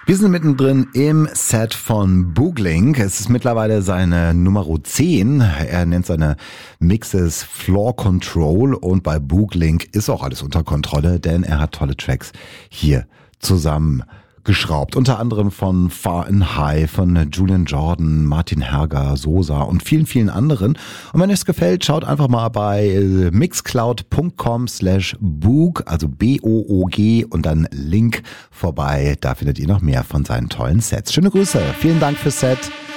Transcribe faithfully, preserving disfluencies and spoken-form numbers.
Wir sind mittendrin im Set von Booglink. Es ist mittlerweile seine Nummer zehn. Er nennt seine Mixes Floor Control und bei Booglink ist auch alles unter Kontrolle, denn er hat tolle Tracks hier zusammen geschraubt. Unter anderem von Far and High, von Julian Jordan, Martin Herger, Sosa und vielen, vielen anderen. Und wenn es gefällt, schaut einfach mal bei mixcloud.com slash boog, also B O O G und dann Link vorbei. Da findet ihr noch mehr von seinen tollen Sets. Schöne Grüße. Vielen Dank fürs Set.